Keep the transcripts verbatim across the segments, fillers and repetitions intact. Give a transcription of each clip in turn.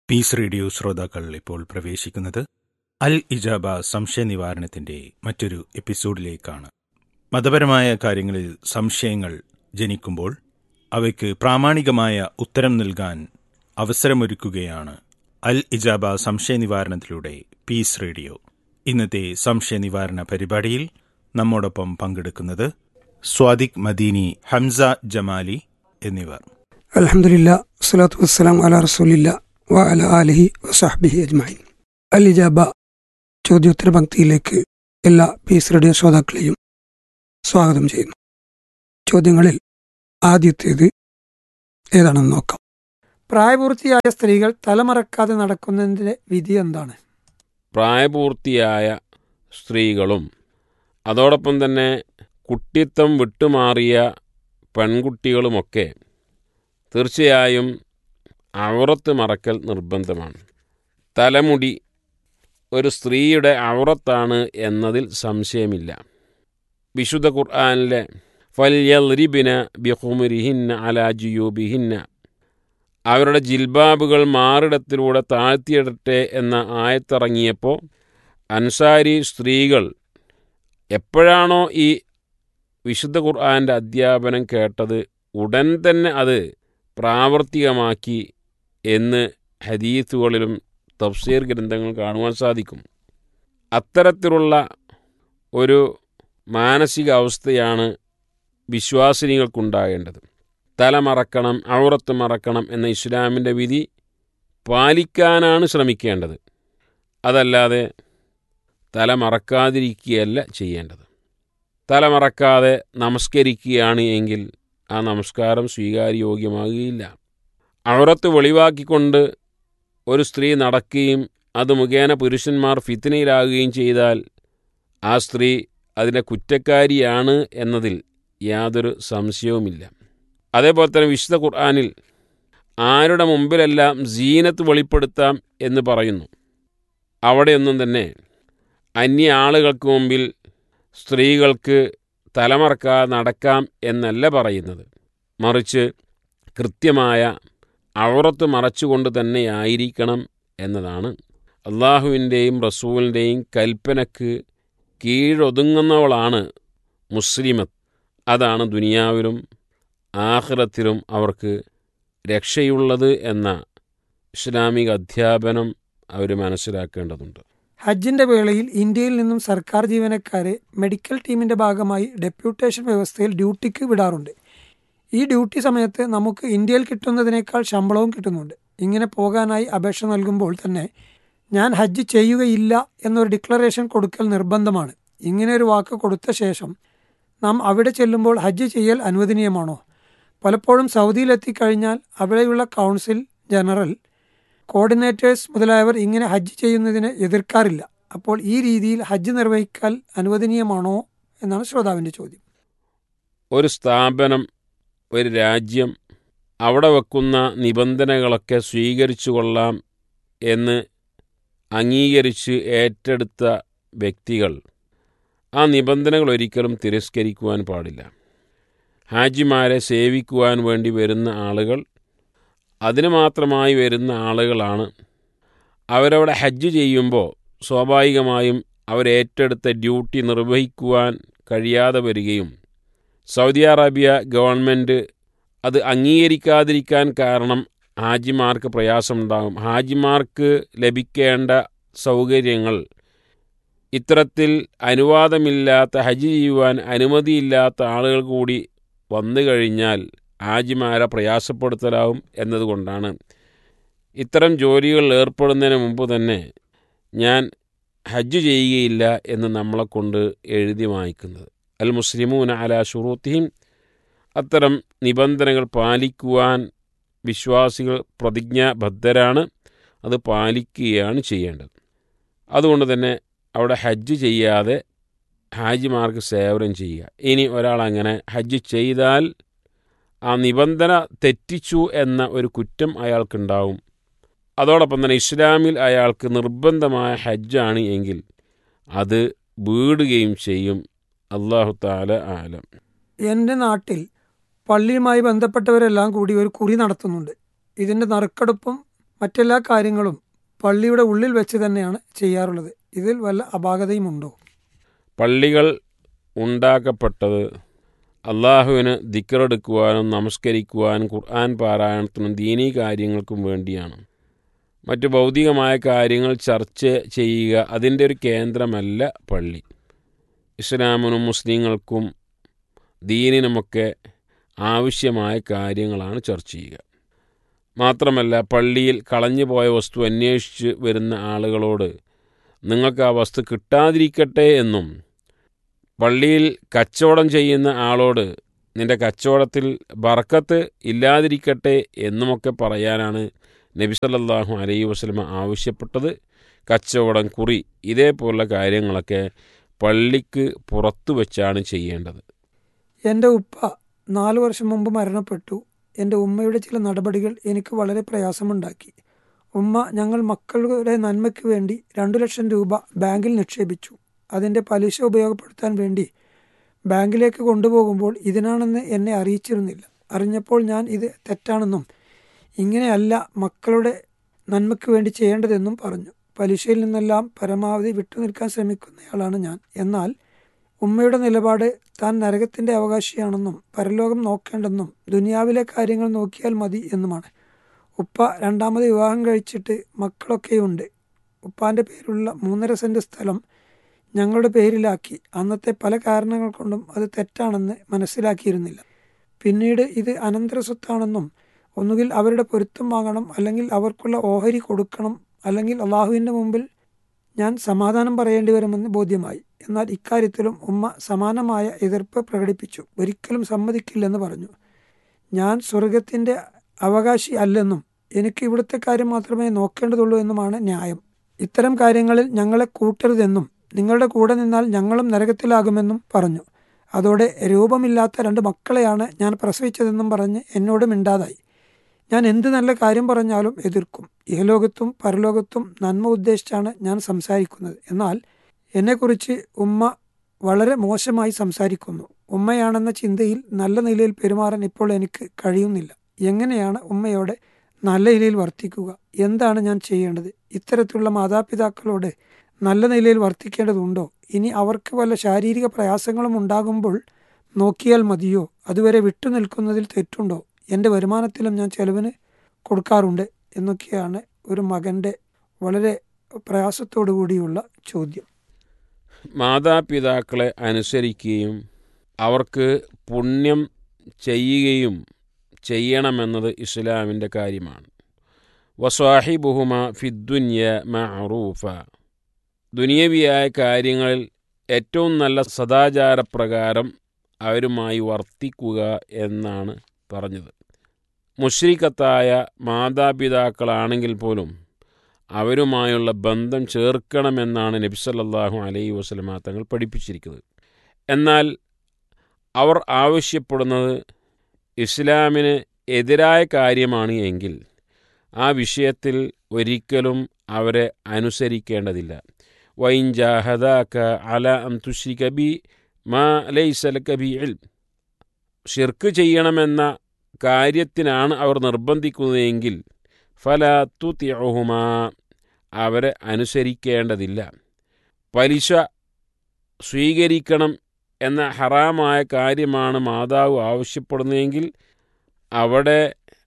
Piece radio ശ്രോതാക്കൾ ഇപ്പോൾ പ്രവേശിക്കുന്നത് അൽ ഇജാബ സംശയ നിവാരണത്തിന്റെ മറ്റൊരു എപ്പിസോഡിലേക്കാണ്. മതപരമായ കാര്യങ്ങളിൽ സംശയങ്ങൾ ജനിക്കുമ്പോൾ അവയ്ക്ക് പ്രാമാണികമായ ഉത്തരം നൽകാൻ അവസരമൊരുക്കുകയാണ് അൽ ഇജാബ സംശയ നിവാരണത്തിലൂടെ പീസ് റേഡിയോ. ഇന്നത്തെ സംശയ നിവാരണ പരിപാടിയിൽ നമ്മോടൊപ്പം പങ്കെടുക്കുന്നത് സ്വാദിഖ് മദീനി, ഹംസ ജമാലി എന്നിവർ. അൽഹംദുലില്ലാ, സ്വലാത്തു വസ്സലാം അലാ റസൂലില്ലാ വ അലാ ആലിഹി വസഹ്ബിഹി അജ്മഈൻ. അൽ ഇജാബ ചോദ്യോത്തര പങ്ക്തിയിലേക്ക് എല്ലാ പീസ് റേഡിയോ ശ്രോതാക്കളെയും സ്വാഗതം ചെയ്യുന്നു. ചോദ്യങ്ങളിൽ ആദ്യത്തേത് ഏതാണെന്ന് നോക്കാം. പ്രായപൂർത്തിയായ സ്ത്രീകൾ തലമറക്കാതെ നടക്കുന്നതിന്റെ വിധി എന്താണ്? പ്രായപൂർത്തിയായ സ്ത്രീകളും അതോടൊപ്പം തന്നെ കുട്ടിത്തം വിട്ടുമാറിയ പെൺകുട്ടികളുമൊക്കെ തീർച്ചയായും ഔറത്ത് മറക്കൽ നിർബന്ധമാണ്. തലമുടി ഒരു സ്ത്രീയുടെ ഔറത്താണ് എന്നതിൽ സംശയമില്ല. വിശുദ്ധ ഖുർആനിലെ ഫൽയദ്രിബ്ന ബിഖുമുരിഹിന്ന അലാ ജുയൂബിഹിന്ന, അവരുടെ ജിൽബാബുകൾ മാറിടത്തിലൂടെ താഴ്ത്തിയിടട്ടെ എന്ന ആയത്തിറങ്ങിയപ്പോൾ അൻസാരി സ്ത്രീകൾ എപ്പോഴാണോ ഈ വിശുദ്ധ ഖുർആൻ്റെ അധ്യാപനം കേട്ടത് ഉടൻ തന്നെ അത് പ്രാവർത്തികമാക്കി എന്ന് ഹദീസുകളിലും തഫ്സീർ ഗ്രന്ഥങ്ങൾ കാണുവാൻ സാധിക്കും. അത്തരത്തിലുള്ള ഒരു മാനസിക അവസ്ഥയാണ് വിശ്വാസിനികൾക്കുണ്ടാകേണ്ടത്. തല മറക്കണം, ഔറത്ത് മറക്കണം എന്ന ഇസ്ലാമിൻ്റെ വിധി പാലിക്കാനാണ് ശ്രമിക്കേണ്ടത്. അതല്ലാതെ തല മറക്കാതിരിക്കുകയല്ല ചെയ്യേണ്ടത്. തല മറക്കാതെ നമസ്കരിക്കുകയാണ് എങ്കിൽ ആ നമസ്കാരം സ്വീകാര്യോഗ്യമാകുകയില്ല. ഔറത്ത് വെളിവാക്കിക്കൊണ്ട് ഒരു സ്ത്രീ നടക്കുകയും അത് മുഖേന പുരുഷന്മാർ ഫിത്നയിലാകുകയും ചെയ്താൽ ആ സ്ത്രീ അതിൻ്റെ കുറ്റക്കാരിയാണ് എന്നതിൽ യാതൊരു സംശയവുമില്ല. അതേപോലെ തന്നെ വിശുദ്ധ ഖുർആനിൽ ആരുടെ മുമ്പിലെല്ലാം സീനത്ത് വെളിപ്പെടുത്താം എന്ന് പറയുന്നു. അവിടെയൊന്നും തന്നെ അന്യ ആളുകൾക്ക് മുമ്പിൽ സ്ത്രീകൾക്ക് തലമറക്കാതെ നടക്കാം എന്നല്ല പറയുന്നത്. മറിച്ച് കൃത്യമായ ഔറത്ത് മറച്ചുകൊണ്ട് തന്നെയായിരിക്കണം എന്നതാണ്. അള്ളാഹുവിൻ്റെയും റസൂലിൻ്റെയും കൽപ്പനക്ക് കീഴൊതുങ്ങുന്നവളാണ് മുസ്ലിമത്ത്. അതാണ് ദുനിയാവിലും ആഖിറത്തിലും അവർക്ക് രക്ഷയുള്ളത് എന്ന ഇസ്ലാമിക അധ്യാപനം അവർ മനസ്സിലാക്കേണ്ടതുണ്ട്. ഹജ്ജിന്റെ വേളയിൽ ഇന്ത്യയിൽ നിന്നും സർക്കാർ ജീവനക്കാരെ മെഡിക്കൽ ടീമിന്റെ ഭാഗമായി ഡെപ്യൂട്ടേഷൻ വ്യവസ്ഥയിൽ ഡ്യൂട്ടിക്ക് വിടാറുണ്ട്. ഈ ഡ്യൂട്ടി സമയത്ത് നമുക്ക് ഇന്ത്യയിൽ കിട്ടുന്നതിനേക്കാൾ ശമ്പളവും കിട്ടുന്നുണ്ട്. ഇങ്ങനെ പോകാനായി അപേക്ഷ നൽകുമ്പോൾ തന്നെ ഞാൻ ഹജ്ജ് ചെയ്യുകയില്ല എന്നൊരു ഡിക്ലറേഷൻ കൊടുക്കൽ നിർബന്ധമാണ്. ഇങ്ങനെ ഒരു വാക്ക് കൊടുത്ത ശേഷം നാം അവിടെ ചെല്ലുമ്പോൾ ഹജ്ജ് ചെയ്യൽ അനുവദനീയമാണോ? പലപ്പോഴും സൗദിയിലെത്തിക്കഴിഞ്ഞാൽ അവിടെയുള്ള കൗൺസിൽ ജനറൽ, കോർഡിനേറ്റേഴ്സ് മുതലായവർ ഇങ്ങനെ ഹജ്ജ് ചെയ്യുന്നതിനെ എതിർക്കാറില്ല. അപ്പോൾ ഈ രീതിയിൽ ഹജ്ജ് നിർവഹിക്കൽ അനുവദനീയമാണോ എന്നാണ് ശ്രോതാവിൻ്റെ ചോദ്യം. ഒരു സ്ഥാപനം, ഒരു രാജ്യം അവിടെ വെക്കുന്ന നിബന്ധനകളൊക്കെ സ്വീകരിച്ചു കൊള്ളാം എന്ന് അംഗീകരിച്ച് ഏറ്റെടുത്ത വ്യക്തികൾ ആ നിബന്ധനകൾ ഒരിക്കലും തിരസ്കരിക്കുവാൻ പാടില്ല. ഹാജിമാരെ സേവിക്കുവാൻ വേണ്ടി വരുന്ന ആളുകൾ അതിന് മാത്രമായി വരുന്ന ആളുകളാണ്. അവരവിടെ ഹജ്ജ് ചെയ്യുമ്പോൾ സ്വാഭാവികമായും അവരേറ്റെടുത്ത ഡ്യൂട്ടി നിർവഹിക്കുവാൻ കഴിയാതെ വരികയും സൗദി അറേബ്യ ഗവൺമെൻറ് അത് അംഗീകരിക്കാതിരിക്കാൻ കാരണം ഹാജിമാർക്ക് പ്രയാസമുണ്ടാകും. ഹാജിമാർക്ക് ലഭിക്കേണ്ട സൗകര്യങ്ങൾ ഇത്തരത്തിൽ അനുവാദമില്ലാത്ത, ഹജ്ജ് ചെയ്യുവാൻ അനുമതിയില്ലാത്ത ആളുകൾ കൂടി വന്നു കഴിഞ്ഞാൽ ഹാജിമാരെ പ്രയാസപ്പെടുത്തലാവും എന്നതുകൊണ്ടാണ് ഇത്തരം ജോലികളിൽ ഏർപ്പെടുന്നതിന് മുമ്പ് തന്നെ ഞാൻ ഹജ്ജ് ചെയ്യുകയില്ല എന്ന് നമ്മളെക്കൊണ്ട് എഴുതി വാങ്ങിക്കുന്നത്. അൽ മുസ്ലിമൂന അലാ ശുറൂത്തിഹിം, അത്തരം നിബന്ധനകൾ പാലിക്കുവാൻ വിശ്വാസികൾ പ്രതിജ്ഞാബദ്ധരാണ്. അത് പാലിക്കുകയാണ് ചെയ്യേണ്ടത്. അതുകൊണ്ട് തന്നെ അവിടെ ഹജ്ജ് ചെയ്യാതെ ഹാജിമാർക്ക് സേവനം ചെയ്യുക. ഇനി ഒരാളങ്ങനെ ഹജ്ജ് ചെയ്താൽ ആ നിബന്ധന തെറ്റിച്ചു എന്ന ഒരു കുറ്റം അയാൾക്കുണ്ടാവും. അതോടൊപ്പം തന്നെ ഇസ്ലാമിൽ അയാൾക്ക് നിർബന്ധമായ ഹജ്ജാണ് എങ്കിൽ അത് വീടുകയും ചെയ്യും. അല്ലാഹു തആല ആലം. എൻ്റെ നാട്ടിൽ പള്ളിയുമായി ബന്ധപ്പെട്ടവരെല്ലാം കൂടി ഒരു കുറി നടത്തുന്നുണ്ട്. ഇതിൻ്റെ നറുക്കെടുപ്പും മറ്റെല്ലാ കാര്യങ്ങളും പള്ളിയുടെ ഉള്ളിൽ വെച്ച് തന്നെയാണ് ചെയ്യാറുള്ളത്. ഇതിൽ വല്ല അപാകതയുമുണ്ടോ? പള്ളികൾ ഉണ്ടാക്കപ്പെട്ടത് അള്ളാഹുവിന് ദിക്റെടുക്കുവാനും നമസ്കരിക്കുവാനും ഖുർആൻ പാരായണത്തിനും ദീനീ കാര്യങ്ങൾക്കും വേണ്ടിയാണ്. മറ്റു ഭൗതികമായ കാര്യങ്ങൾ ചർച്ച ചെയ്യുക അതിൻ്റെ ഒരു കേന്ദ്രമല്ല പള്ളി. ഇസ്ലാമിനും മുസ്ലിങ്ങൾക്കും ദീനിനുമൊക്കെ ആവശ്യമായ കാര്യങ്ങളാണ് ചർച്ച ചെയ്യുക. മാത്രമല്ല, പള്ളിയിൽ കളഞ്ഞു പോയ വസ്തു അന്വേഷിച്ച് വരുന്ന ആളുകളോട് നിങ്ങൾക്ക് ആ വസ്തു കിട്ടാതിരിക്കട്ടെ എന്നും, പള്ളിയിൽ കച്ചവടം ചെയ്യുന്ന ആളോട് നിൻ്റെ കച്ചവടത്തിൽ ബർക്കത്ത് ഇല്ലാതിരിക്കട്ടെ എന്നുമൊക്കെ പറയാനാണ് നബി സല്ലല്ലാഹു അലൈഹി വസല്ലമ ആവശ്യപ്പെട്ടത്. കച്ചവടം, കുറി, ഇതേപോലുള്ള കാര്യങ്ങളൊക്കെ പള്ളിക്ക് പുറത്തു വെച്ചാണ് ചെയ്യേണ്ടത്. എൻ്റെ ഉപ്പ നാലു വർഷം മുമ്പ് മരണപ്പെട്ടു. എൻ്റെ ഉമ്മയുടെ ചില നടപടികൾ എനിക്ക് വളരെ പ്രയാസമുണ്ടാക്കി. ഉമ്മ ഞങ്ങൾ മക്കളുടെ നന്മയ്ക്ക് വേണ്ടി രണ്ടു ലക്ഷം രൂപ ബാങ്കിൽ നിക്ഷേപിച്ചു. അതിൻ്റെ പലിശ ഉപയോഗപ്പെടുത്താൻ വേണ്ടി ബാങ്കിലേക്ക് കൊണ്ടുപോകുമ്പോൾ ഇതിനാണെന്ന് എന്നെ അറിയിച്ചിരുന്നില്ല. അറിഞ്ഞപ്പോൾ ഞാൻ ഇത് തെറ്റാണെന്നും ഇങ്ങനെയല്ല മക്കളുടെ നന്മയ്ക്ക് വേണ്ടി ചെയ്യേണ്ടതെന്നും പറഞ്ഞു. പലിശയിൽ നിന്നെല്ലാം പരമാവധി വിട്ടുനിൽക്കാൻ ശ്രമിക്കുന്നയാളാണ് ഞാൻ. എന്നാൽ ഉമ്മയുടെ നിലപാട് താൻ നരകത്തിൻ്റെ അവകാശിയാണെന്നും പരലോകം നോക്കേണ്ടെന്നും ദുനിയാവിലെ കാര്യങ്ങൾ നോക്കിയാൽ മതി എന്നുമാണ്. ഉപ്പ രണ്ടാമത് വിവാഹം കഴിച്ചിട്ട് മക്കളൊക്കെയുണ്ട്. ഉപ്പാൻ്റെ പേരുള്ള മൂന്നര സെൻറ്റ് സ്ഥലം ഞങ്ങളുടെ പേരിലാക്കി. അന്നത്തെ പല കാരണങ്ങൾ കൊണ്ടും അത് തെറ്റാണെന്ന് മനസ്സിലാക്കിയിരുന്നില്ല. പിന്നീട് ഇത് അനന്തര സ്വത്താണെന്നും ഒന്നുകിൽ അവരുടെ പൊരുത്തം വാങ്ങണം, അല്ലെങ്കിൽ അവർക്കുള്ള ഓഹരി കൊടുക്കണം, അല്ലെങ്കിൽ അള്ളാഹുവിൻ്റെ മുമ്പിൽ ഞാൻ സമാധാനം പറയേണ്ടി വരുമെന്ന് ബോധ്യമായി. എന്നാൽ ഇക്കാര്യത്തിലും ഉമ്മ സമാനമായ എതിർപ്പ് പ്രകടിപ്പിച്ചു. ഒരിക്കലും സമ്മതിക്കില്ലെന്ന് പറഞ്ഞു. ഞാൻ സ്വർഗത്തിൻ്റെ അവകാശി അല്ലെന്നും എനിക്ക് ഇവിടുത്തെ കാര്യം മാത്രമേ നോക്കേണ്ടതുള്ളൂ എന്നുമാണ് ന്യായം. ഇത്തരം കാര്യങ്ങളിൽ ഞങ്ങളെ കൂട്ടരുതെന്നും നിങ്ങളുടെ കൂടെ നിന്നാൽ ഞങ്ങളും നരകത്തിലാകുമെന്നും പറഞ്ഞു. അതോടെ രൂപമില്ലാത്ത രണ്ട് മക്കളെയാണ് ഞാൻ പ്രസവിച്ചതെന്നും പറഞ്ഞ് എന്നോട് മിണ്ടാതായി. ഞാൻ എന്ത് നല്ല കാര്യം പറഞ്ഞാലും എതിർക്കും. ഇഹലോകത്തും പരലോകത്തും നന്മ ഉദ്ദേശിച്ചാണ് ഞാൻ സംസാരിക്കുന്നത്. എന്നാൽ എന്നെക്കുറിച്ച് ഉമ്മ വളരെ മോശമായി സംസാരിക്കുന്നു. ഉമ്മയാണെന്ന ചിന്തയിൽ നല്ല നിലയിൽ പെരുമാറാൻ ഇപ്പോൾ എനിക്ക് കഴിയുന്നില്ല. എങ്ങനെയാണ് ഉമ്മയോടെ നല്ല നിലയിൽ വർത്തിക്കുക? എന്താണ് ഞാൻ ചെയ്യേണ്ടത്? ഇത്തരത്തിലുള്ള മാതാപിതാക്കളോട് നല്ല നിലയിൽ വർത്തിക്കേണ്ടതുണ്ടോ? ഇനി അവർക്ക് വല്ല ശാരീരിക പ്രയാസങ്ങളും ഉണ്ടാകുമ്പോൾ നോക്കിയാൽ മതിയോ? അതുവരെ വിട്ടുനിൽക്കുന്നതിൽ തെറ്റുണ്ടോ? എൻ്റെ വരുമാനത്തിലും ഞാൻ ചെലവിന് കൊടുക്കാറുണ്ട് എന്നൊക്കെയാണ് ഒരു മകൻ്റെ വളരെ പ്രയാസത്തോടു കൂടിയുള്ള ചോദ്യം. മാതാപിതാക്കളെ അനുസരിക്കുകയും അവർക്ക് പുണ്യം ചെയ്യുകയും ചെയ്യണമെന്നത് ഇസ്ലാമിൻ്റെ കാര്യമാണ്. വസ്വാഹിബുഹുമ ഫിദ്ദുന്യ മഅറൂഫ. ദുനിയവിയായ കാര്യങ്ങളിൽ ഏറ്റവും നല്ല സദാചാരപ്രകാരം അവരുമായി വർത്തിക്കുക എന്നാണ് പറഞ്ഞത്. മുശ്രിക്കത്തായ മാതാപിതാക്കളാണെങ്കിൽ പോലും അവരുമായുള്ള ബന്ധം ചേർക്കണമെന്നാണ് നബി സല്ലല്ലാഹു അലൈഹി വസല്ലമ തങ്ങൾ പഠിപ്പിച്ചിരിക്കുന്നത്. എന്നാൽ അവർ ആവശ്യപ്പെടുന്നത് ഇസ്ലാമിന് എതിരായ കാര്യമാണ് എങ്കിൽ ആ വിഷയത്തിൽ ഒരിക്കലും അവരെ അനുസരിക്കേണ്ടതില്ല. വൈൻ ജാഹദാക അല അൻ തുശ്രിക ബി മാ ലൈസ ലക ബി ഇൽം. ശിർക്ക് ചെയ്യണമെന്ന കാര്യത്തിനാണ് അവർ നിർബന്ധിക്കുന്നതെങ്കിൽ ഫലാ തുതിഉഹുമാ, അവരെ അനുസരിക്കേണ്ടതില്ല. പലിശ സ്വീകരിക്കണം എന്ന ഹറാമായ കാര്യമാണ് മാതാവ് ആവശ്യപ്പെടുന്നതെങ്കിൽ അവിടെ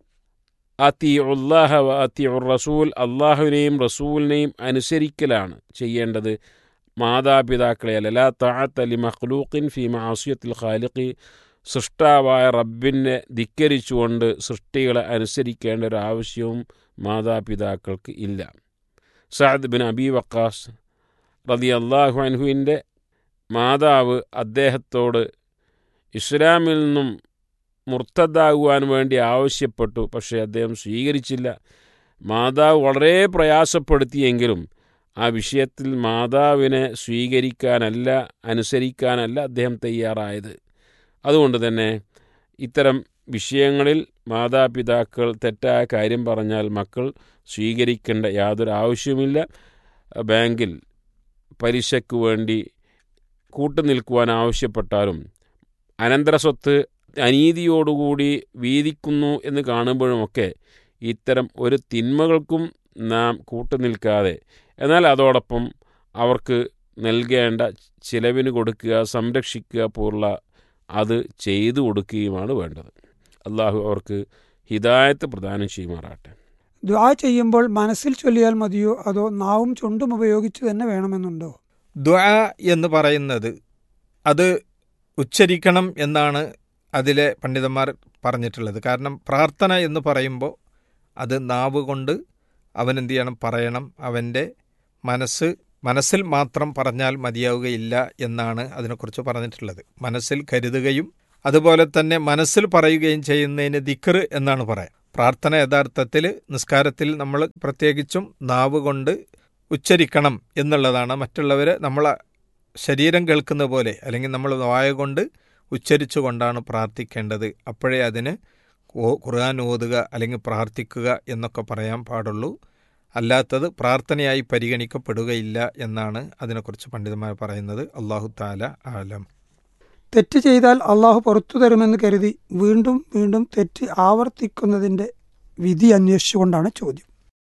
അത്തിഉല്ലാഹ വ അത്തിഉർ റസൂൽ, അള്ളാഹുവിനെയും റസൂലിനെയും അനുസരിക്കലാണ് ചെയ്യേണ്ടത്, മാതാപിതാക്കളെ അല്ല. ലാ തഅത ലി മഖ്ലൂഖിൻ ഫീ മഅസിയത്തിൽ ഖാലിഖി. സൃഷ്ടാവായ റബ്ബിനെ ധിക്കരിച്ചുകൊണ്ട് സൃഷ്ടികളെ അനുസരിക്കേണ്ട ഒരു ആവശ്യവും മാതാപിതാക്കൾക്ക് ഇല്ല. സഅദ് ബിൻ അബി വഖാസ് റളിയല്ലാഹു അൻഹുവിൻ്റെ മാതാവ് അദ്ദേഹത്തോട് ഇസ്ലാമിൽ നിന്നും മുർത്തദാകുവാൻ വേണ്ടി ആവശ്യപ്പെട്ടു. പക്ഷേ അദ്ദേഹം സ്വീകരിച്ചില്ല. മാതാവ് വളരെ പ്രയാസപ്പെടുത്തിയെങ്കിലും ആ വിഷയത്തിൽ മാതാവിനെ സ്വീകരിക്കാനല്ല അനുസരിക്കാനല്ല അദ്ദേഹം തയ്യാറായത്. അതുകൊണ്ട് തന്നെ ഇത്തരം വിഷയങ്ങളിൽ മാതാപിതാക്കൾ തെറ്റായ കാര്യം പറഞ്ഞാൽ മക്കൾ സ്വീകരിക്കേണ്ട യാതൊരു ആവശ്യവുമില്ല. ബാങ്കിൽ പലിശയ്ക്ക് വേണ്ടി കൂട്ടുനിൽക്കുവാൻ ആവശ്യപ്പെട്ടാലും അനന്തരസ്വത്ത് അനീതിയോടുകൂടി വീതിക്കുന്നു എന്ന് കാണുമ്പോഴുമൊക്കെ ഇത്തരം ഒരു തിന്മകൾക്കും നാം കൂട്ടുനിൽക്കാതെ, എന്നാൽ അതോടൊപ്പം അവർക്ക് നൽകേണ്ട ചിലവിന് കൊടുക്കുക, സംരക്ഷിക്കുക പോലുള്ള അത് ചെയ്തു കൊടുക്കുകയുമാണ് വേണ്ടത്. അള്ളാഹു അവർക്ക് ഹിദായത്ത് പ്രദാനം ചെയ്യുമാറാട്ടെ. ദുആ ചെയ്യുമ്പോൾ മനസ്സിൽ ചൊല്ലിയാൽ മതിയോ അതോ നാവും ചുണ്ടും ഉപയോഗിച്ച് തന്നെ വേണമെന്നുണ്ടോ? ദുആ എന്ന് പറയുന്നത് അത് ഉച്ചരിക്കണം എന്നാണ് അതിലെ പണ്ഡിതന്മാർ പറഞ്ഞിട്ടുള്ളത്. കാരണം പ്രാർത്ഥന എന്ന് പറയുമ്പോൾ അത് നാവ് കൊണ്ട് അവൻ എന്ത് ചെയ്യണം, പറയണം. അവൻ്റെ മനസ്സ് മനസ്സിൽ മാത്രം പറഞ്ഞാൽ മതിയാവുകയില്ല എന്നാണ് അതിനെക്കുറിച്ച് പറഞ്ഞിട്ടുള്ളത്. മനസ്സിൽ കരുതുകയും അതുപോലെ തന്നെ മനസ്സിൽ പറയുകയും ചെയ്യുന്നതിന് ദിക്ർ എന്നാണ് പറയാം. പ്രാർത്ഥന യഥാർത്ഥത്തിൽ നിസ്കാരത്തിൽ നമ്മൾ പ്രത്യേകിച്ചും നാവ് കൊണ്ട് ഉച്ചരിക്കണം എന്നുള്ളതാണ്. മറ്റുള്ളവരെ നമ്മളെ ശരീരം കേൾക്കുന്ന പോലെ അല്ലെങ്കിൽ നമ്മൾ വായ കൊണ്ട് ഉച്ചരിച്ചു കൊണ്ടാണ് പ്രാർത്ഥിക്കേണ്ടത്. അപ്പോഴേ അതിന് ഖുർആൻ ഓതുക അല്ലെങ്കിൽ പ്രാർത്ഥിക്കുക എന്നൊക്കെ പറയാൻ പാടുള്ളൂ. അല്ലാത്തത് പ്രാർത്ഥനയായി പരിഗണിക്കപ്പെടുകയില്ല എന്നാണ് അതിനെക്കുറിച്ച് പണ്ഡിതന്മാർ പറയുന്നത്. അല്ലാഹു തആല ആലം. തെറ്റ് ചെയ്താൽ അള്ളാഹു പുറത്തു തരുമെന്ന് കരുതി വീണ്ടും വീണ്ടും തെറ്റ് ആവർത്തിക്കുന്നതിൻ്റെ വിധി അന്വേഷിച്ചുകൊണ്ടാണ് ചോദ്യം.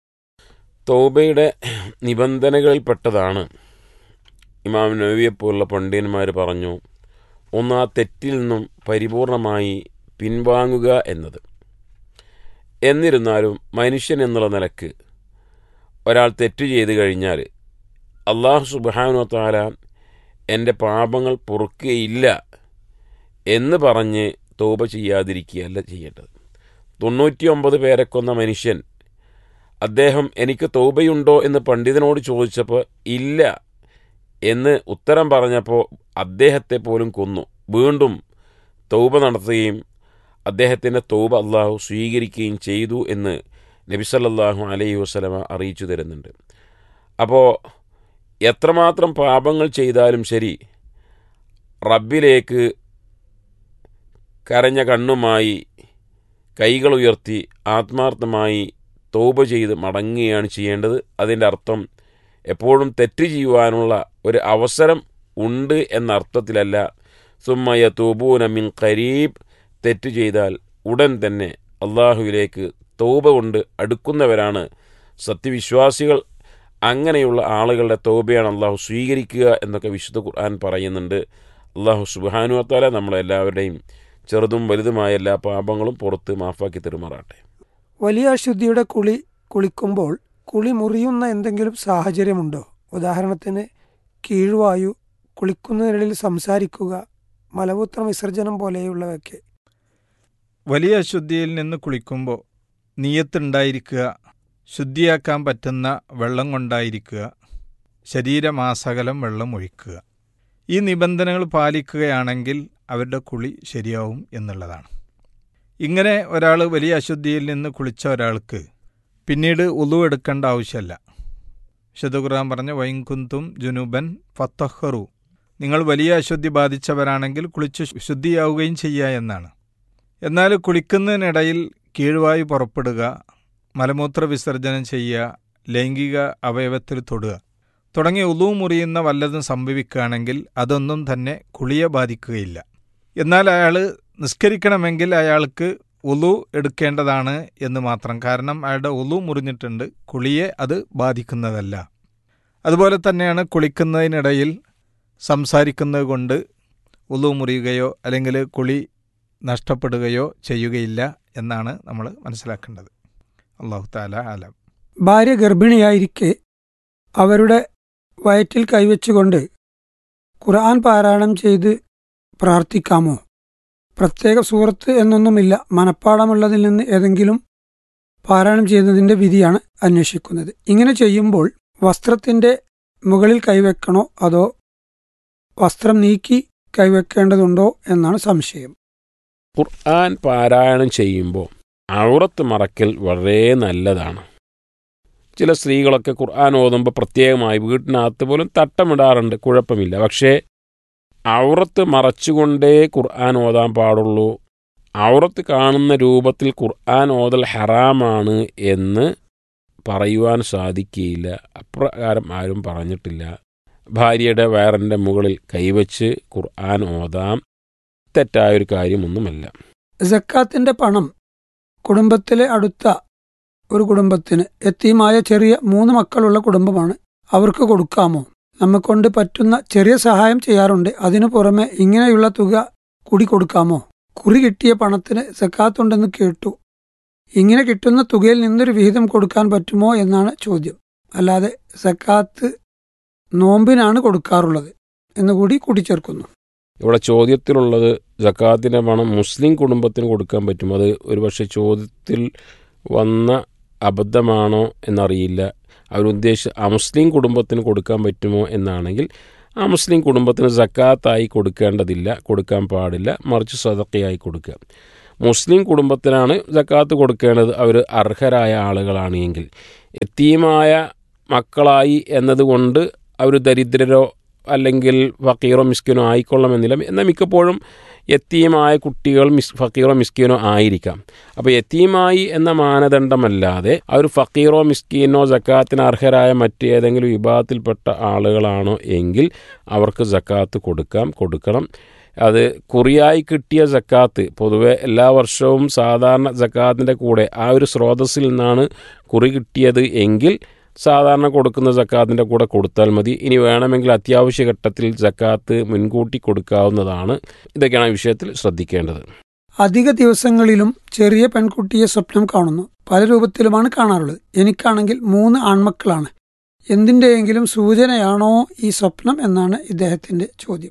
തൗബയുടെ നിബന്ധനകളിൽപ്പെട്ടതാണ് ഇമാം നവവിയെപ്പോലുള്ള പണ്ഡിതന്മാർ പറഞ്ഞു, ഒന്ന് ആ തെറ്റിൽ നിന്നും പരിപൂർണമായി പിൻവാങ്ങുക എന്നത്. എന്നിരുന്നാലും മനുഷ്യൻ എന്നുള്ള നിലക്ക് ഒരാൾ തെറ്റ് ചെയ്ത് കഴിഞ്ഞാൽ അല്ലാഹു സുബ്ഹാനഹു വ തആല എൻ്റെ പാപങ്ങൾ പൊറുക്കുകയില്ല എന്ന് പറഞ്ഞ് തൗബ ചെയ്യാതിരിക്കുകയല്ല ചെയ്യേണ്ടത്. തൊണ്ണൂറ്റി ഒമ്പത് പേരെ കൊന്ന മനുഷ്യൻ അദ്ദേഹം എനിക്ക് തൗബയുണ്ടോ എന്ന് പണ്ഡിതനോട് ചോദിച്ചപ്പോൾ ഇല്ല എന്ന് ഉത്തരം പറഞ്ഞപ്പോൾ അദ്ദേഹത്തെ പോലും കൊന്നു. വീണ്ടും തൗബ നടത്തുകയും അദ്ദേഹത്തിൻ്റെ തൗബ അള്ളാഹു സ്വീകരിക്കുകയും ചെയ്തു എന്ന് നബി സല്ലല്ലാഹു അലൈഹി വസല്ലമ അറിയിച്ചു തരുന്നുണ്ട്. അപ്പോൾ എത്രമാത്രം പാപങ്ങൾ ചെയ്താലും ശരി, റബ്ബിലേക്ക് കരഞ്ഞ കണ്ണുമായി കൈകൾ ഉയർത്തി ആത്മാർത്ഥമായി തൗബ ചെയ്ത് മടങ്ങുകയാണ് ചെയ്യേണ്ടത്. അതിൻ്റെ അർത്ഥം എപ്പോഴും തെറ്റ് ചെയ്യുവാനുള്ള ഒരു അവസരം ഉണ്ട് എന്ന അർത്ഥത്തിലല്ല. സുമ്മ യതൂബൂന മിൻ ഖരീബ്, തെറ്റ് ചെയ്താൽ ഉടൻ തന്നെ അള്ളാഹുവിലേക്ക് തൗബ കൊണ്ട് അടുക്കുന്നവരാണ് സത്യവിശ്വാസികൾ. അങ്ങനെയുള്ള ആളുകളുടെ തൗബയാണ് അള്ളാഹു സ്വീകരിക്കുക എന്നൊക്കെ വിശുദ്ധ ഖുർആൻ പറയുന്നുണ്ട്. അള്ളാഹു സുബ്ഹാനഹു വ തആല നമ്മളെല്ലാവരുടെയും ചെറുതും വലുതുമായ എല്ലാ പാപങ്ങളും പുറത്ത് മാഫാക്കി തെരുമാറാട്ടെ. വലിയ അശുദ്ധിയുടെ കുളി കുളിക്കുമ്പോൾ കുളി മുറിയുന്ന എന്തെങ്കിലും സാഹചര്യമുണ്ടോ? ഉദാഹരണത്തിന് കീഴ്വായു, കുളിക്കുന്നതിനിടയിൽ സംസാരിക്കുക, മലമൂത്ര വിസർജനം പോലെയുള്ളവയൊക്കെ. വലിയ അശുദ്ധിയിൽ നിന്ന് കുളിക്കുമ്പോൾ നിയ്യത്തുണ്ടായിരിക്കുക, ശുദ്ധിയാക്കാൻ പറ്റുന്ന വെള്ളം കൊണ്ടായിരിക്കുക, ശരീരമാസകലം വെള്ളം ഒഴിക്കുക. ഈ നിബന്ധനകൾ പാലിക്കുകയാണെങ്കിൽ അവരുടെ കുളി ശരിയാവും എന്നുള്ളതാണ്. ഇങ്ങനെ ഒരാൾ വലിയ അശുദ്ധിയിൽ നിന്ന് കുളിച്ച ഒരാൾക്ക് പിന്നീട് ഉളു എടുക്കേണ്ട ആവശ്യമല്ല. വിശുദ്ധ ഖുർആൻ പറഞ്ഞ വൈൻകുന്തും ജുനുബൻ ഫത്തഹറു, നിങ്ങൾ വലിയ അശുദ്ധി ബാധിച്ചവരാണെങ്കിൽ കുളിച്ച് ശുദ്ധിയാവുകയും ചെയ്യുക എന്നാണ്. എന്നാൽ കുളിക്കുന്നതിനിടയിൽ കീഴ്വായു പുറപ്പെടുക, മലമൂത്ര വിസർജനം ചെയ്യുക, ലൈംഗിക അവയവത്തിൽ തൊടുക തുടങ്ങിയ ഉളു മുറിയുന്ന വല്ലതും സംഭവിക്കുകയാണെങ്കിൽ അതൊന്നും തന്നെ കുളിയെ ബാധിക്കുകയില്ല. എന്നാൽ അയാൾ നിസ്കരിക്കണമെങ്കിൽ അയാൾക്ക് ഉളു എടുക്കേണ്ടതാണ് എന്ന് മാത്രം. കാരണം അയാളുടെ ഉളു മുറിഞ്ഞിട്ടുണ്ട്, കുളിയെ അത് ബാധിക്കുന്നതല്ല. അതുപോലെ തന്നെയാണ് കുളിക്കുന്നതിനിടയിൽ സംസാരിക്കുന്നത് കൊണ്ട് ഉളു മുറിയുകയോ അല്ലെങ്കിൽ കുളി നഷ്ടപ്പെടുകയോ ചെയ്യുകയില്ല എന്നാണ് നമ്മൾ മനസ്സിലാക്കേണ്ടത്. അല്ലാഹു തആല ആലം. ഭാര്യ ഗർഭിണിയായിരിക്കെ അവരുടെ വയറ്റിൽ കൈവച്ചുകൊണ്ട് ഖുർആൻ പാരായണം ചെയ്ത് പ്രാർത്ഥിക്കാമോ? പ്രത്യേക സൂറത്ത് എന്നൊന്നുമില്ല, മനപ്പാടമുള്ളതിൽ നിന്ന് ഏതെങ്കിലും പാരായണം ചെയ്യുന്നതിൻ്റെ വിധിയാണ് അന്വേഷിക്കുന്നത്. ഇങ്ങനെ ചെയ്യുമ്പോൾ വസ്ത്രത്തിൻ്റെ മുകളിൽ കൈവെക്കണോ അതോ വസ്ത്രം നീക്കി കൈവെക്കേണ്ടതുണ്ടോ എന്നാണ് സംശയം. ഖുർആൻ പാരായണം ചെയ്യുമ്പോൾ ഔറത്ത് മറക്കൽ വളരെ നല്ലതാണ്. ചില സ്ത്രീകളൊക്കെ ഖുർആൻ ഓതുമ്പോൾ പ്രത്യേകമായി വീട്ടിനകത്ത് പോലും തട്ടമിടാറുണ്ട്, കുഴപ്പമില്ല. പക്ഷേ ഔറത്ത് മറച്ചുകൊണ്ടേ ഖുർആൻ ഓതാൻ പാടുള്ളൂ. ഔറത്ത് കാണുന്ന രൂപത്തിൽ ഖുർആൻ ഓതൽ ഹറാമാണ് എന്ന് പറയുവാൻ സാധിക്കുകയില്ല. അപ്രകാരം ആരും പറഞ്ഞിട്ടില്ല. ഭാര്യയുടെ വയറിൻ്റെ മുകളിൽ കൈവച്ച് ഖുർആൻ ഓതാം, തെറ്റായൊരു കാര്യമൊന്നുമല്ല. സക്കാത്തിന്റെ പണം കുടുംബത്തിലെ അടുത്ത ഒരു കുടുംബത്തിന്, യത്തീമായ ചെറിയ മൂന്ന് മക്കളുള്ള കുടുംബമാണ്, അവർക്ക് കൊടുക്കാമോ? നമ്മെക്കൊണ്ട് പറ്റുന്ന ചെറിയ സഹായം ചെയ്യാറുണ്ട്, അതിനു പുറമെ ഇങ്ങനെയുള്ള തുക കൂടി കൊടുക്കാമോ? കുറി കിട്ടിയ പണത്തിന് സക്കാത്തുണ്ടെന്ന് കേട്ടു. ഇങ്ങനെ കിട്ടുന്ന തുകയിൽ നിന്നൊരു വിഹിതം കൊടുക്കാൻ പറ്റുമോ എന്നാണ് ചോദ്യം. അല്ലാതെ സക്കാത്ത് നോമ്പിനാണ് കൊടുക്കാറുള്ളത് എന്നുകൂടി കൂട്ടിച്ചേർക്കുന്നു. ഇവിടെ ചോദ്യത്തിലുള്ളത് സക്കാത്തിൻ്റെ പണം മുസ്ലിം കുടുംബത്തിന് കൊടുക്കാൻ പറ്റും. അത് ഒരുപക്ഷെ ചോദ്യത്തിൽ വന്ന അബദ്ധമാണോ എന്നറിയില്ല. അവരുദ്ദേശിച്ച അമുസ്ലിം കുടുംബത്തിന് കൊടുക്കാൻ പറ്റുമോ എന്നാണെങ്കിൽ ആ മുസ്ലിം കുടുംബത്തിന് സക്കാത്തായി കൊടുക്കേണ്ടതില്ല, കൊടുക്കാൻ പാടില്ല, മറിച്ച് സദഖയായി കൊടുക്കുക. മുസ്ലിം കുടുംബത്തിനാണ് സക്കാത്ത് കൊടുക്കേണ്ടത്, അവർ അർഹരായ ആളുകളാണ് എങ്കിൽ. യത്തീമായ മക്കളായി എന്നതുകൊണ്ട് അവർ ദരിദ്രരോ അല്ലെങ്കിൽ ഫക്കീറോ മിസ്കിനോ ആയിക്കൊള്ളണമെന്നില്ല. എന്നാൽ മിക്കപ്പോഴും യത്തീമായ കുട്ടികൾ മിസ് ഫക്കീറോ മിസ്കീനോ ആയിരിക്കാം. അപ്പോൾ യത്തീമായി എന്ന മാനദണ്ഡമല്ലാതെ അവർ ഫക്കീറോ മിസ്കീനോ സക്കാത്തിന് അർഹരായ മറ്റേതെങ്കിലും വിഭാഗത്തിൽപ്പെട്ട ആളുകളാണോ എങ്കിൽ അവർക്ക് സക്കാത്ത് കൊടുക്കാം, കൊടുക്കണം. അത് കുറിയായി കിട്ടിയ സക്കാത്ത് പൊതുവെ എല്ലാ വർഷവും സാധാരണ സക്കാത്തിൻ്റെ കൂടെ ആ ഒരു സ്രോതസ്സിൽ നിന്നാണ് കുറി കിട്ടിയത് എങ്കിൽ സാധാരണ കൊടുക്കുന്ന സക്കാത്തിൻ്റെ കൂടെ കൊടുത്താൽ മതി. ഇനി വേണമെങ്കിൽ അത്യാവശ്യ ഘട്ടത്തിൽ സക്കാത്ത് മുൻകൂട്ടി കൊടുക്കാവുന്നതാണ്. ഇതൊക്കെയാണ് ഈ വിഷയത്തിൽ ശ്രദ്ധിക്കേണ്ടത്. അധിക ദിവസങ്ങളിലും ചെറിയ പെൺകുട്ടിയെ സ്വപ്നം കാണുന്നു. പല രൂപത്തിലുമാണ് കാണാറുള്ളത്. എനിക്കാണെങ്കിൽ മൂന്ന് ആൺമക്കളാണ്. എന്തിൻ്റെയെങ്കിലും സൂചനയാണോ ഈ സ്വപ്നം എന്നാണ് ഇദ്ദേഹത്തിൻ്റെ ചോദ്യം.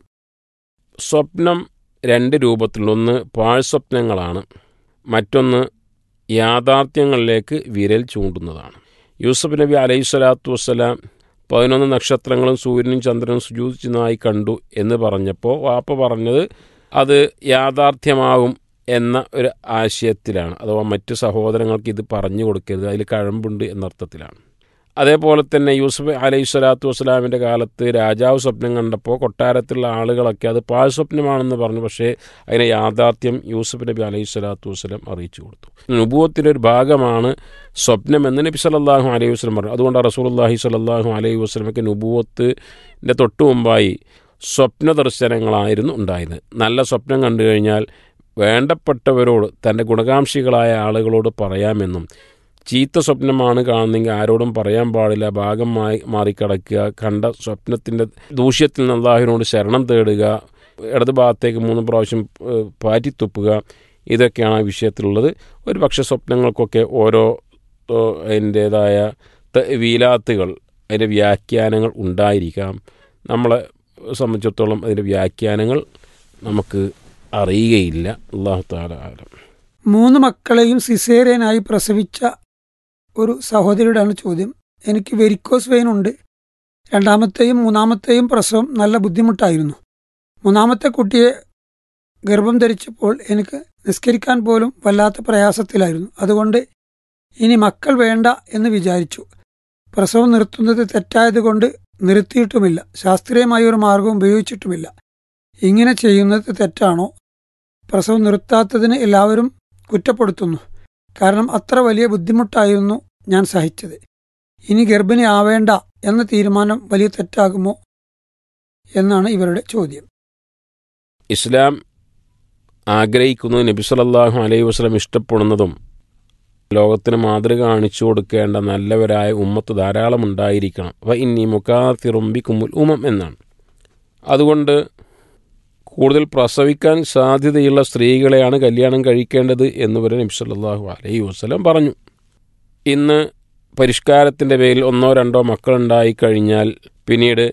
സ്വപ്നം രണ്ട് രൂപത്തിലൊന്ന് പാഴ്സ്വപ്നങ്ങളാണ്, മറ്റൊന്ന് യാഥാർത്ഥ്യങ്ങളിലേക്ക് വിരൽ ചൂണ്ടുന്നതാണ്. യൂസുഫ് നബി അലൈഹി സ്വലാത്തു വസ്സലാം പതിനൊന്ന് നക്ഷത്രങ്ങളും സൂര്യനും ചന്ദ്രനും സുജൂദിച്ചതായി കണ്ടു എന്ന് പറഞ്ഞപ്പോൾ വാപ്പ പറഞ്ഞത് അത് യാഥാർത്ഥ്യമാകും എന്ന ഒരു ആശയത്തിലാണ്. അഥവാ മറ്റു സഹോദരങ്ങൾക്ക് ഇത് പറഞ്ഞു കൊടുക്കരുത്, അതിൽ കഴമ്പുണ്ട് എന്നർത്ഥത്തിലാണ്. അതേപോലെ തന്നെ യൂസുഫ് അലൈഹി സ്വലാത്തു വസ്സലാമിൻ്റെ കാലത്ത് രാജാവ് സ്വപ്നം കണ്ടപ്പോൾ കൊട്ടാരത്തിലുള്ള ആളുകളൊക്കെ അത് പാഴ്സ്വപ്നമാണെന്ന് പറഞ്ഞു. പക്ഷേ അതിനെ യാഥാർത്ഥ്യം യൂസുഫ് നബി അലൈഹി സ്വലാത്തു വസ്സലാം അറിയിച്ചു കൊടുത്തു. നുബുവത്തിൻ്റെ ഒരു ഭാഗമാണ് സ്വപ്നമെന്ന് നബി സല്ലല്ലാഹു അലൈഹി വസല്ലം പറഞ്ഞു. അതുകൊണ്ട് റസൂലുള്ളാഹി സ്വല്ലല്ലാഹു അലൈഹി വസല്ലമയ്ക്ക് നുബുവത്തിൻ്റെ തൊട്ടു മുമ്പായി സ്വപ്ന ദർശനങ്ങളായിരുന്നു ഉണ്ടായത്. നല്ല സ്വപ്നം കണ്ടു കഴിഞ്ഞാൽ വേണ്ടപ്പെട്ടവരോട്, തൻ്റെ ഗുണകാംക്ഷികളായ ആളുകളോട് പറയാമെന്നും, ചീത്ത സ്വപ്നമാണ് കാണുന്നെങ്കിൽ ആരോടും പറയാൻ പാടില്ല, ഭാഗമായി മാറിക്കിടക്കുക, കണ്ട സ്വപ്നത്തിൻ്റെ ദൂഷ്യത്തിൽ നിന്ന് അല്ലാഹുവിനോട് ശരണം തേടുക, ഇടത് ഭാഗത്തേക്ക് മൂന്ന് പ്രാവശ്യം പാറ്റിത്തുപ്പുക, ഇതൊക്കെയാണ് ആ വിഷയത്തിലുള്ളത്. ഒരു പക്ഷേ സ്വപ്നങ്ങൾക്കൊക്കെ ഓരോ അതിൻ്റേതായ വീലാത്തുകൾ, അതിൻ്റെ വ്യാഖ്യാനങ്ങൾ ഉണ്ടായിരിക്കാം. നമ്മളെ സംബന്ധിച്ചിടത്തോളം അതിൻ്റെ വ്യാഖ്യാനങ്ങൾ നമുക്ക് അറിയുകയില്ല. അല്ലാഹു തആല ആലം. മൂന്ന് മക്കളെയും സിസേറിയനായി പ്രസവിച്ച ഒരു സഹോദരിയുടെയാണ് ചോദ്യം. എനിക്ക് വെരിക്കോസ് വെയിൻ ഉണ്ട്. രണ്ടാമത്തെയും മൂന്നാമത്തെയും പ്രസവം നല്ല ബുദ്ധിമുട്ടായിരുന്നു. മൂന്നാമത്തെ കുട്ടിയെ ഗർഭം ധരിച്ചപ്പോൾ എനിക്ക് നിസ്കരിക്കാൻ പോലും വല്ലാത്ത പ്രയാസത്തിലായിരുന്നു. അതുകൊണ്ട് ഇനി മക്കൾ വേണ്ട എന്ന് വിചാരിച്ചു. പ്രസവം നിർത്തുന്നത് തെറ്റായതുകൊണ്ട് നിർത്തിയിട്ടുമില്ല. ശാസ്ത്രീയമായ ഒരു മാർഗവും ഉപയോഗിച്ചിട്ടുമില്ല. ഇങ്ങനെ ചെയ്യുന്നത് തെറ്റാണോ? പ്രസവം നിർത്താത്തതിന് എല്ലാവരും കുറ്റപ്പെടുത്തുന്നു. കാരണം അത്ര വലിയ ബുദ്ധിമുട്ടായിരുന്നു ഞാൻ സഹിച്ചത്. ഇനി ഗർഭിണി ആവേണ്ട എന്ന തീരുമാനം വലിയ തെറ്റാകുമോ എന്നാണ് ഇവരുടെ ചോദ്യം. ഇസ്ലാം ആഗ്രഹിക്കുന്നത്, നബി സല്ലല്ലാഹു അലൈഹി വസല്ലം ഇഷ്ടപ്പെടുന്നതും ലോകത്തിന് മാതൃക കാണിച്ചു കൊടുക്കേണ്ട നല്ലവരായ ഉമ്മത്ത് ധാരാളം ഉണ്ടായിരിക്കണം. വ ഇന്നി മുകാതിറും ബികുമുൽ ഉമം എന്നാണ്. അതുകൊണ്ട് കൂടുതൽ പ്രസവിക്കാൻ സാധ്യതയുള്ള സ്ത്രീകളെയാണ് കല്യാണം കഴിക്കേണ്ടത് എന്ന് വരെ നബി സല്ലല്ലാഹു അലൈഹി വസല്ലം പറഞ്ഞു. ഇന്ന് പരിഷ്കാരത്തിൻ്റെ പേരിൽ ഒന്നോ രണ്ടോ മക്കളുണ്ടായി കഴിഞ്ഞാൽ പിന്നീട്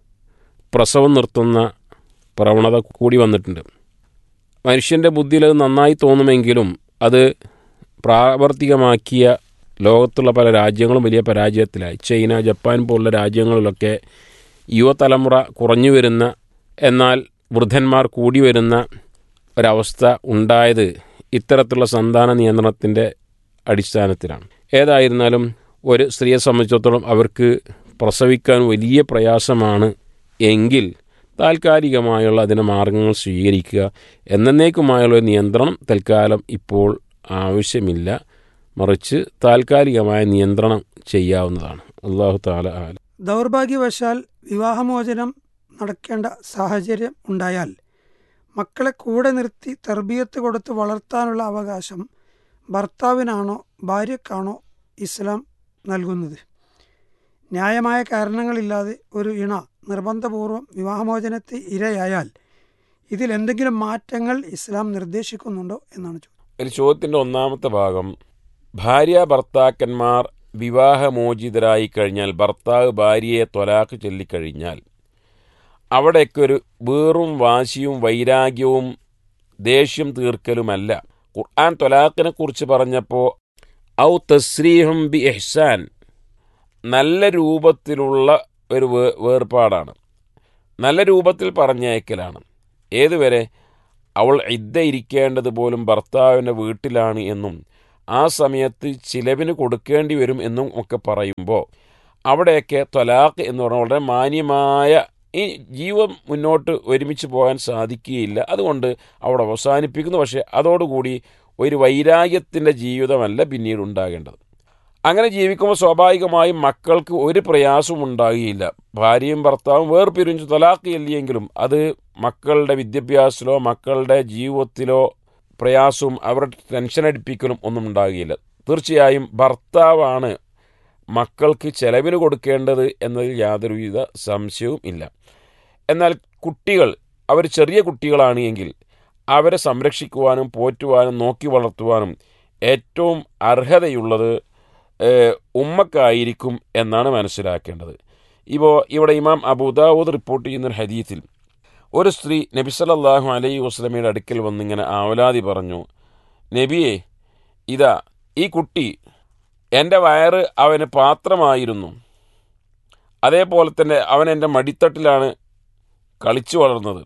പ്രസവം നിർത്തുന്ന പ്രവണത കൂടി വന്നിട്ടുണ്ട്. മനുഷ്യൻ്റെ ബുദ്ധിയിൽ അത് നന്നായി തോന്നുമെങ്കിലും അത് പ്രാവർത്തികമാക്കിയ ലോകത്തുള്ള പല രാജ്യങ്ങളും വലിയ പരാജയത്തിലായി. ചൈന, ജപ്പാൻ പോലുള്ള രാജ്യങ്ങളിലൊക്കെ യുവതലമുറ കുറഞ്ഞു വരുന്ന, എന്നാൽ വൃദ്ധന്മാർ കൂടി വരുന്ന ഒരവസ്ഥ ഉണ്ടായത് ഇത്തരത്തിലുള്ള സന്താന നിയന്ത്രണത്തിൻ്റെ അടിസ്ഥാനത്തിലാണ്. ഏതായിരുന്നാലും ഒരു സ്ത്രീയെ സംബന്ധിച്ചിടത്തോളം അവർക്ക് പ്രസവിക്കാൻ വലിയ പ്രയാസമാണ് എങ്കിൽ താൽക്കാലികമായുള്ള അതിൻ്റെ മാർഗങ്ങൾ സ്വീകരിക്കുക. എന്നേക്കുമായുള്ള നിയന്ത്രണം തൽക്കാലം ഇപ്പോൾ ആവശ്യമില്ല, മറിച്ച് താൽക്കാലികമായ നിയന്ത്രണം ചെയ്യാവുന്നതാണ്. അല്ലാഹു തആല ആലം. ദൗർഭാഗ്യവശാൽ വിവാഹമോചനം നടക്കേണ്ട സാഹചര്യം ഉണ്ടായാൽ മക്കളെ കൂടെ നിർത്തി തർബിയത്ത് കൊടുത്ത് വളർത്താനുള്ള അവകാശം ഭർത്താവിനാണോ ഭാര്യക്കാണോ ഇസ്ലാം നൽകുന്നത്. ന്യായമായ കാരണങ്ങളില്ലാതെ ഒരു ഇണ നിർബന്ധപൂർവം വിവാഹമോചനത്തിന് ഇരയായാൽ ഇതിൽ എന്തെങ്കിലും മാറ്റങ്ങൾ ഇസ്ലാം നിർദ്ദേശിക്കുന്നുണ്ടോ എന്നാണ് ചോദ്യം. ഒരു ചോദ്യത്തിൻ്റെ ഒന്നാമത്തെ ഭാഗം, ഭാര്യ ഭർത്താക്കന്മാർ വിവാഹമോചിതരായി കഴിഞ്ഞാൽ, ഭർത്താവ് ഭാര്യയെ ത്വലാഖ് ചൊല്ലിക്കഴിഞ്ഞാൽ അവിടെയൊക്കെ ഒരു വീറും വാശിയും വൈരാഗ്യവും ദേഷ്യം തീർക്കലുമല്ല. ഖുർആൻ ത്വലാഖിനെ കുറിച്ച് പറഞ്ഞപ്പോൾ ഔ തസ്രീഹും ബി ഇഹ്സാൻ, നല്ല രൂപത്തിലുള്ള ഒരു വേ വേർപാടാണ്, നല്ല രൂപത്തിൽ പറഞ്ഞയക്കലാണ്. ഏതുവരെ? അവൾ ഇദ്ദ ഇരിക്കേണ്ടത് പോലും ഭർത്താവിൻ്റെ വീട്ടിലാണ് എന്നും ആ സമയത്ത് ചിലവിന് കൊടുക്കേണ്ടി വരും എന്നും ഒക്കെ പറയുമ്പോൾ അവിടെയൊക്കെ ത്വലാഖ് എന്ന് പറഞ്ഞാൽ വളരെ മാന്യമായ, ഈ ജീവൻ മുന്നോട്ട് ഒരുമിച്ച് പോകാൻ സാധിക്കുകയില്ല, അതുകൊണ്ട് അവിടെ അവസാനിപ്പിക്കുന്നു. പക്ഷേ അതോടുകൂടി ഒരു വൈരാഗ്യത്തിൻ്റെ ജീവിതമല്ല പിന്നീട് ഉണ്ടാകേണ്ടത്. അങ്ങനെ ജീവിക്കുമ്പോൾ സ്വാഭാവികമായും മക്കൾക്ക് ഒരു പ്രയാസവും ഉണ്ടാകുകയില്ല. ഭാര്യയും ഭർത്താവും വേർപിരിഞ്ഞ് ത്വലാഖ് ചൊല്ലിയെങ്കിലും അത് മക്കളുടെ വിദ്യാഭ്യാസത്തിലോ മക്കളുടെ ജീവിതത്തിലോ പ്രയാസവും അവരുടെ ടെൻഷൻ അടിപ്പിക്കലും ഒന്നും ഉണ്ടാകുകയില്ല. തീർച്ചയായും ഭർത്താവാണ് മക്കൾക്ക് ചെലവിന് കൊടുക്കേണ്ടത് എന്നതിൽ യാതൊരുവിധ സംശയവും ഇല്ല. എന്നാൽ കുട്ടികൾ, അവർ ചെറിയ കുട്ടികളാണ് എങ്കിൽ അവരെ സംരക്ഷിക്കുവാനും പോറ്റുവാനും നോക്കി വളർത്തുവാനും ഏറ്റവും അർഹതയുള്ളത് ഉമ്മക്കായിരിക്കും എന്നാണ് മനസ്സിലാക്കേണ്ടത്. ഇപ്പോൾ ഇവിടെ ഇമാം അബൂദാവൂദ് റിപ്പോർട്ട് ചെയ്യുന്നൊരു ഹദീസിൽ ഒരു സ്ത്രീ നബി സല്ലല്ലാഹു അലൈഹി വസല്ലമയുടെ അടുക്കൽ വന്നിങ്ങനെ ആവലാതി പറഞ്ഞു, നബിയെ, ഇതാ ഈ കുട്ടി, എൻ്റെ വയറ് അവന് പാത്രമായിരുന്നു, അതേപോലെ തന്നെ അവൻ എൻ്റെ മടിത്തട്ടിലാണ് കളിച്ചു വളർന്നത്,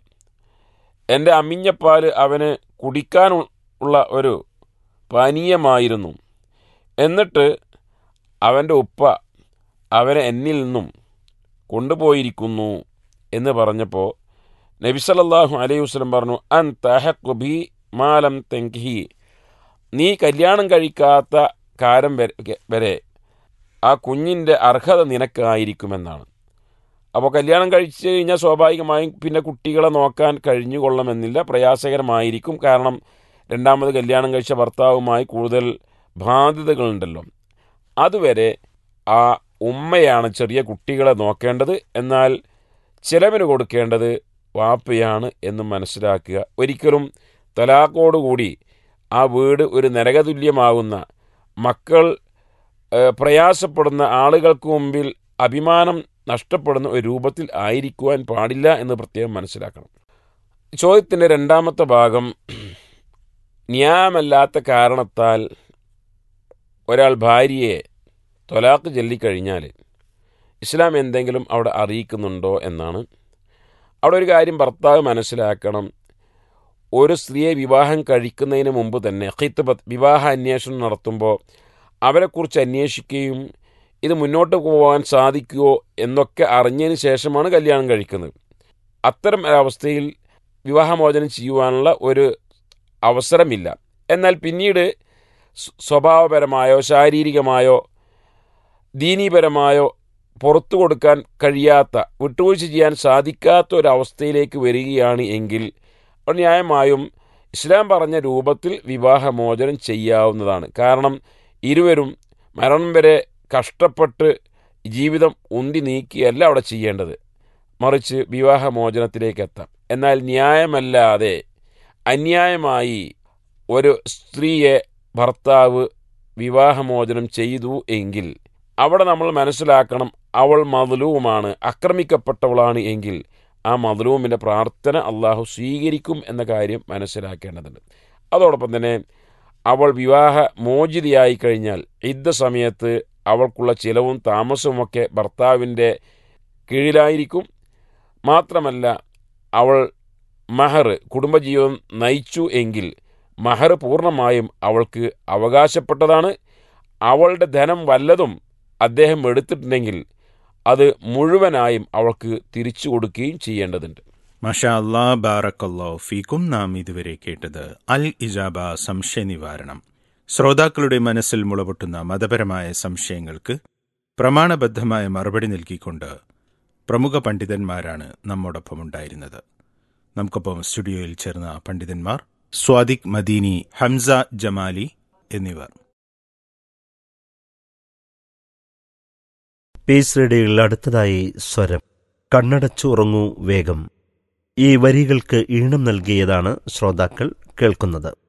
എൻ്റെ അമ്മിഞ്ഞപ്പാൽ അവന് കുടിക്കാനുള്ള ഒരു പാനീയമായിരുന്നു, എന്നിട്ട് അവൻ്റെ ഉപ്പ അവനെ എന്നിൽ നിന്നും കൊണ്ടുപോയിരിക്കുന്നു എന്ന് പറഞ്ഞപ്പോൾ നബി സല്ലല്ലാഹു അലൈഹി വസല്ലം പറഞ്ഞു, അൻ തഹഖു ബി മാലം തൻകിഹി, നീ കല്യാണം കഴിക്കാത്ത കാലം വരെ ആ കുഞ്ഞിൻ്റെ അർഹത നിനക്കായിരിക്കുമെന്നാണ്. അപ്പോൾ കല്യാണം കഴിച്ചു കഴിഞ്ഞാൽ സ്വാഭാവികമായും പിന്നെ കുട്ടികളെ നോക്കാൻ കഴിഞ്ഞുകൊള്ളണമെന്നില്ല, പ്രയാസകരമായിരിക്കും. കാരണം രണ്ടാമത് കല്യാണം കഴിച്ച ഭർത്താവുമായി കൂടുതൽ ബാധ്യതകളുണ്ടല്ലോ. അതുവരെ ആ ഉമ്മയാണ് ചെറിയ കുട്ടികളെ നോക്കേണ്ടത്, എന്നാൽ ചിലവിന് കൊടുക്കേണ്ടത് വാപ്പയാണ് എന്നും മനസ്സിലാക്കുക. ഒരിക്കലും തലാഖോടുകൂടി ആ വീട് ഒരു നരകതുല്യമാകുന്ന, മക്കൾ പ്രയാസപ്പെടുന്ന, ആളുകൾക്ക് മുമ്പിൽ അഭിമാനം നഷ്ടപ്പെടുന്ന ഒരു രൂപത്തിൽ ആയിരിക്കുവാൻ പാടില്ല എന്ന് പ്രത്യേകം മനസ്സിലാക്കണം. ചോദ്യത്തിൻ്റെ രണ്ടാമത്തെ ഭാഗം, ന്യായമല്ലാത്ത കാരണത്താൽ ഒരാൾ ഭാര്യയെ ത്വലാഖ് ചൊല്ലിക്കഴിഞ്ഞാൽ ഇസ്ലാം എന്തെങ്കിലും അവിടെ അറിയിക്കുന്നുണ്ടോ എന്നാണ്. അവിടെ ഒരു കാര്യം ഭർത്താവ് മനസ്സിലാക്കണം. ഒരു സ്ത്രീയെ വിവാഹം കഴിക്കുന്നതിന് മുമ്പ് തന്നെ ഖിത്ബത്ത്, വിവാഹ അന്വേഷണം നടത്തുമ്പോൾ അവരെക്കുറിച്ച് അന്വേഷിക്കുകയും ഇത് മുന്നോട്ട് പോകാൻ സാധിക്കുമോ എന്നൊക്കെ അറിഞ്ഞതിന് ശേഷമാണ് കല്യാണം കഴിക്കുന്നത്. അത്തരം ഒരവസ്ഥയിൽ വിവാഹമോചനം ചെയ്യുവാനുള്ള ഒരു അവസരമില്ല. എന്നാൽ പിന്നീട് സ്വഭാവപരമായോ ശാരീരികമായോ ദീനീപരമായോ പുറത്തു കൊടുക്കാൻ കഴിയാത്ത, വിട്ടുവീഴ്ച ചെയ്യാൻ സാധിക്കാത്ത ഒരവസ്ഥയിലേക്ക് വരികയാണ് എങ്കിൽ ന്യായമായും ഇസ്ലാം പറഞ്ഞ രൂപത്തിൽ വിവാഹമോചനം ചെയ്യാവുന്നതാണ്. കാരണം ഇരുവരും മരണം വരെ കഷ്ടപ്പെട്ട് ജീവിതം ഉന്തി നീക്കിയല്ല അവിടെ ചെയ്യേണ്ടത്, മറിച്ച് വിവാഹമോചനത്തിലേക്ക് എത്താം. എന്നാൽ ന്യായമല്ലാതെ അന്യായമായി ഒരു സ്ത്രീയെ ഭർത്താവ് വിവാഹമോചനം ചെയ്തു എങ്കിൽ അവിടെ നമ്മൾ മനസ്സിലാക്കണം, അവൾ മദ്ലൂമാണ്, ആക്രമിക്കപ്പെട്ടവളാണ് എങ്കിൽ ആ മദ്ലൂമിൻ്റെ പ്രാർത്ഥന അള്ളാഹു സ്വീകരിക്കും എന്ന കാര്യം മനസ്സിലാക്കേണ്ടതുണ്ട്. അതോടൊപ്പം തന്നെ അവൾ വിവാഹ മോചിതയായി കഴിഞ്ഞാൽ ഇദ്ദ സമയത്ത് അവൾക്കുള്ള ചിലവും താമസവുമൊക്കെ ഭർത്താവിൻ്റെ കീഴിലായിരിക്കും. മാത്രമല്ല, അവൾ മഹർ, കുടുംബജീവിതം നയിച്ചു എങ്കിൽ മഹർ പൂർണ്ണമായും അവൾക്ക് അവകാശപ്പെട്ടതാണ്. അവളുടെ ധനം വല്ലതും അദ്ദേഹം എടുത്തിട്ടുണ്ടെങ്കിൽ അത് മുഴുവനായും അവൾക്ക് തിരിച്ചു കൊടുക്കുകയും ചെയ്യേണ്ടതുണ്ട്. മാഷാ അല്ലാ, ബാറക്കല്ലാഹു ഫീക്കും. നാം ഇതുവരെ കേട്ടത് അൽ ഇജാബ സംശയ നിവാരണം. ശ്രോതാക്കളുടെ മനസ്സിൽ മുളപൊട്ടുന്ന മതപരമായ സംശയങ്ങൾക്ക് പ്രമാണബദ്ധമായ മറുപടി നൽകിക്കൊണ്ട് പ്രമുഖ പണ്ഡിതന്മാരാണ് നമ്മോടൊപ്പം ഉണ്ടായിരുന്നത്. നമുക്കൊപ്പം സ്റ്റുഡിയോയിൽ ചേർന്ന പണ്ഡിതന്മാർ സ്വാദിഖ് മദീനി, ഹംസ ജമാലി എന്നിവർ. പീസ് റേഡിയോയിൽ അടുത്തതായി സ്വരം. കണ്ണടച്ചുറങ്ങൂ വേഗം. ഈ വരികൾക്ക് ഈണം നൽകിയതാണ് ശ്രോതാക്കൾ കേൾക്കുന്നത്.